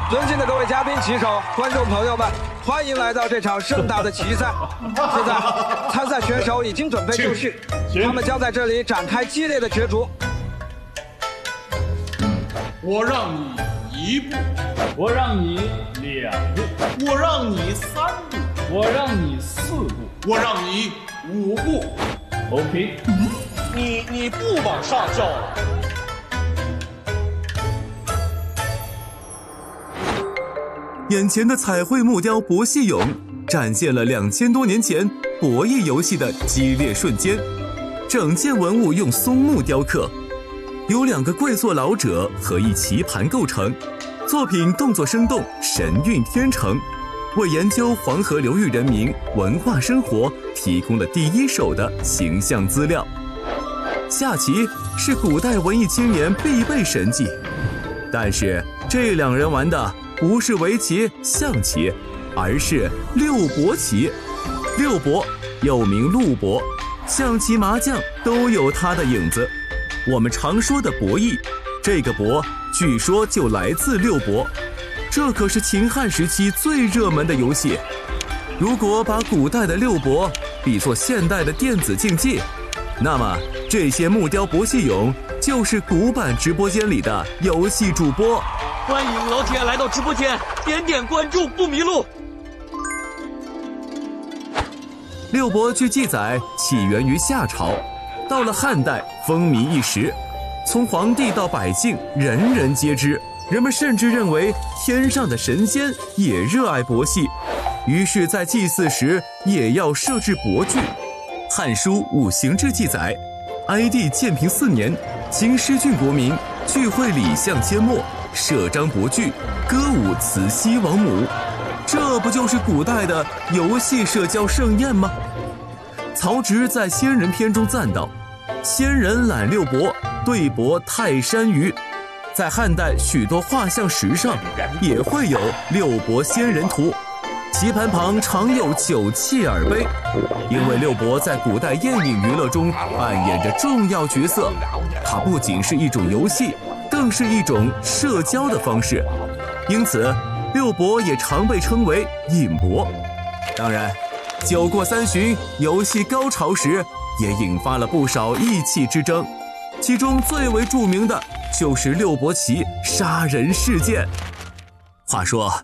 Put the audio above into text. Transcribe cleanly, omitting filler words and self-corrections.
尊敬的各位嘉宾、棋手、观众朋友们，欢迎来到这场盛大的棋赛。现在，参赛选手已经准备就绪，他们将在这里展开激烈的角逐。 我让你1步， 我让你2步， 我让你3步， 我让你4步， 我让你5步。 OK。 你不往上叫了。 眼前的彩绘木雕博戏俑，展现了2000多年前博弈游戏的激烈瞬间。整件文物用松木雕刻，由2个跪坐老者和一棋盘构成。作品动作生动，神韵天成，为研究黄河流域人民文化生活提供了第一手的形象资料。下棋是古代文艺青年必备神技，但是这2人玩的不是围棋、象棋，而是六博棋。六博又名陆博，象棋、麻将都有它的影子。我们常说的博弈，这个博据说就来自六博，这可是秦汉时期最热门的游戏。如果把古代的六博比作现代的电子竞技，那么这些木雕博戏俑就是古板直播间里的游戏主播。 欢迎老铁来到直播间，点关注不迷路。 六博据记载起源于夏朝，到了汉代风靡一时，从皇帝到百姓人人皆知，人们甚至认为天上的神仙也热爱博戏，于是在祭祀时也要设置博具。《汉书·五行志》记载，哀帝建平4年，秦师郡国民聚会礼相阡陌，设张博具，歌舞慈禧王母。这不就是古代的游戏社交盛宴吗？曹植在《仙人篇》中赞道：仙人揽六博，对博泰山隅。在汉代许多画像石上也会有六博仙人图，棋盘旁常有酒器耳杯，因为六博在古代宴饮娱乐中扮演着重要角色，它不仅是一种游戏，更是一种社交的方式，因此六博也常被称为饮博。当然，酒过3巡，游戏高潮时也引发了不少意气之争，其中最为著名的就是六博棋杀人事件。话说